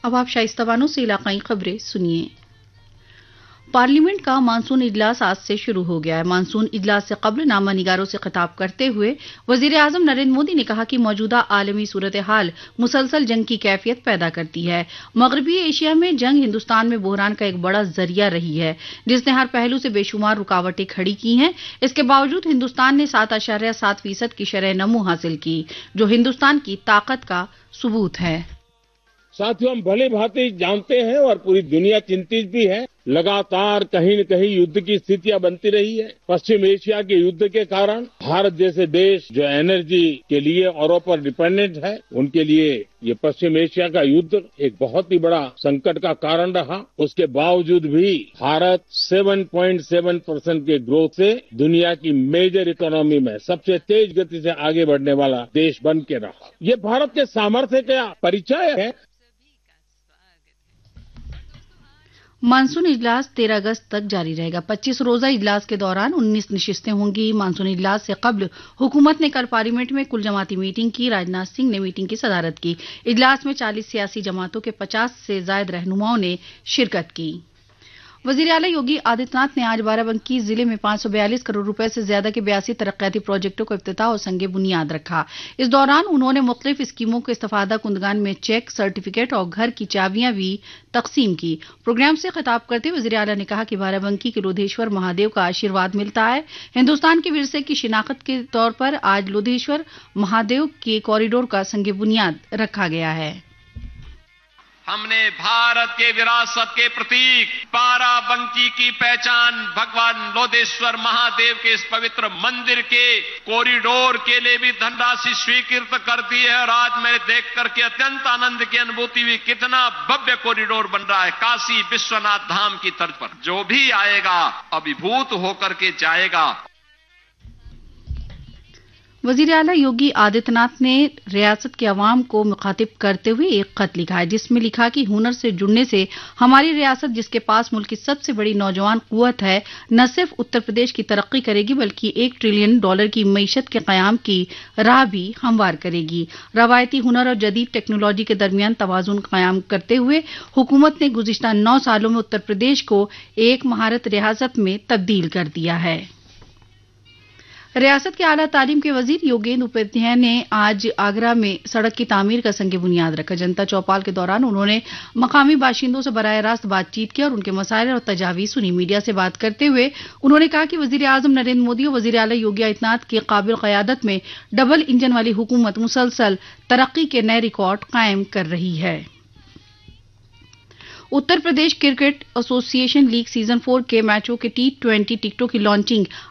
अब आप शाइस्ता बानो से इलाकाई खबरें सुनिए। पार्लियामेंट का मानसून इजलास आज से शुरू हो गया है। मानसून इजलास से कब्ल नामा निगारों से खिताब करते हुए वजीर आजम नरेंद्र मोदी ने कहा कि मौजूदा आलमी सूरत हाल मुसलसल जंग की कैफियत पैदा करती है। मगरबी एशिया में जंग हिंदुस्तान में बहरान का एक बड़ा जरिया रही है, जिसने हर पहलू से बेशुमार रुकावटें खड़ी की हैं। इसके बावजूद हिंदुस्तान ने 7.7% की शरह नमू हासिल की, जो हिंदुस्तान की ताकत का सबूत है। साथियों, हम भली भांति जानते हैं और पूरी दुनिया चिंतित भी है। लगातार कहीं न कहीं युद्ध की स्थितियां बनती रही है। पश्चिम एशिया के युद्ध के कारण भारत जैसे देश जो एनर्जी के लिए औरों पर डिपेंडेंट है, उनके लिए ये पश्चिम एशिया का युद्ध एक बहुत ही बड़ा संकट का कारण रहा। उसके बावजूद भी भारत 7.7% के ग्रोथ से दुनिया की मेजर इकोनॉमी में सबसे तेज गति से आगे बढ़ने वाला देश बन के रहा। ये भारत के सामर्थ्य का परिचय है। मानसून इजलास 13 अगस्त तक जारी रहेगा। 25 रोजा इजलास के दौरान 19 नशिस्तें होंगी। मानसून इजलास से कब्ल हुकूमत ने कल पार्लियामेंट में कुल जमाती मीटिंग की। राजनाथ सिंह ने मीटिंग की सदारत की। इजलास में 40 सियासी जमातों के 50 से ज्यादा रहनुमाओं ने शिरकत की। वजीर आला योगी आदित्यनाथ ने आज बाराबंकी जिले में 542 करोड़ रुपए से ज्यादा के 82 तरक्याती प्रोजेक्टों को इफ्तिताह और संगे बुनियाद रखा। इस दौरान उन्होंने मुख्तलिफ स्कीमों के इस्तेफादा कुंदगान में चेक, सर्टिफिकेट और घर की चाबियां भी तकसीम की। प्रोग्राम से खिताब करते हुए वजीर आला ने कहा कि बाराबंकी के लोधेश्वर महादेव का आशीर्वाद मिलता है। हिंदुस्तान के विरसे की शिनाख्त के तौर पर आज लोधेश्वर महादेव के कॉरिडोर का संगे बुनियाद रखा गया है। हमने भारत के विरासत के प्रतीक बाराबंकी की पहचान भगवान लोधेश्वर महादेव के इस पवित्र मंदिर के कॉरिडोर के लिए भी धनराशि स्वीकृत कर दी है। और आज मैंने देख करके अत्यंत आनंद की अनुभूति हुई, कितना भव्य कॉरिडोर बन रहा है काशी विश्वनाथ धाम की तर्ज पर। जो भी आएगा अभिभूत होकर के जाएगा। वजीर आला योगी आदित्यनाथ ने रियासत के अवाम को मुखातिब करते हुए एक खत लिखा है, जिसमें लिखा कि हुनर से जुड़ने से हमारी रियासत, जिसके पास मुल्क की सबसे बड़ी नौजवान कुव्वत है, न सिर्फ उत्तर प्रदेश की तरक्की करेगी बल्कि $1 ट्रिलियन की मईशत के कयाम की राह भी हमवार करेगी। रवायती हुनर और जदीद टेक्नोलॉजी के दरमियान तवाजुन कायम करते हुए हुकूमत ने गुज़िश्ता 9 सालों में उत्तर प्रदेश को एक महारत रियासत में तब्दील कर दिया है। रियासत के आला तालीम के वजीर योगेंद्र उपाध्याय ने आज आगरा में सड़क की तामीर का संगे बुनियाद रखा। जनता चौपाल के दौरान उन्होंने मकामी बाशिंदों से बराह रास्त बातचीत की और उनके मसाइल और तजावीज़ सुनी। मीडिया से बात करते हुए उन्होंने कहा कि वजीर आजम नरेंद्र मोदी और वजीर आला योगी आदित्यनाथ की काबिल क़यादत में डबल इंजन वाली हुकूमत मुसलसल तरक्की के नए रिकॉर्ड कायम कर रही है। Uttar Pradesh cricket association league season 4 के मैचों के T20 टिकटों की लॉन्चिंग